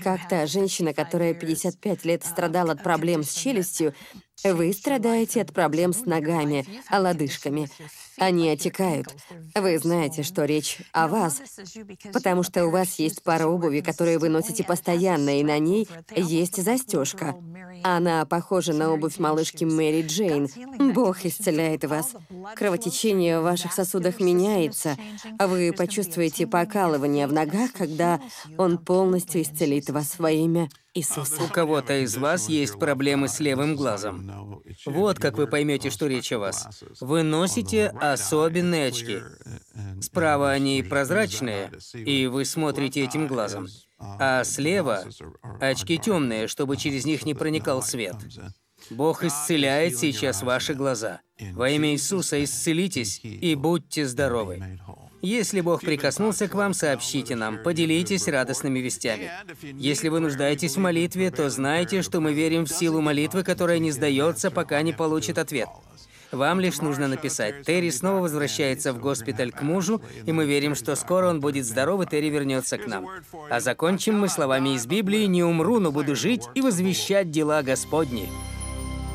Как та женщина, которая 55 лет страдала от проблем с челюстью, вы страдаете от проблем с ногами, лодыжками. Они отекают. Вы знаете, что речь о вас, потому что у вас есть пара обуви, которую вы носите постоянно, и на ней есть застежка. Она похожа на обувь малышки Мэри Джейн. Бог исцеляет вас. Кровотечение в ваших сосудах меняется. Вы почувствуете покалывание в ногах, когда Он полностью исцелит вас во имя Иисуса. У кого-то из вас есть проблемы с левым глазом. Вот как вы поймете, что речь о вас. Вы носите особенные очки. Справа они прозрачные, и вы смотрите этим глазом. А слева очки темные, чтобы через них не проникал свет. Бог исцеляет сейчас ваши глаза. Во имя Иисуса исцелитесь и будьте здоровы. Если Бог прикоснулся к вам, сообщите нам, поделитесь радостными вестями. Если вы нуждаетесь в молитве, то знайте, что мы верим в силу молитвы, которая не сдается, пока не получит ответ. Вам лишь нужно написать: «Терри снова возвращается в госпиталь к мужу, и мы верим, что скоро он будет здоров, и Терри вернется к нам». А закончим мы словами из Библии: «Не умру, но буду жить и возвещать дела Господни».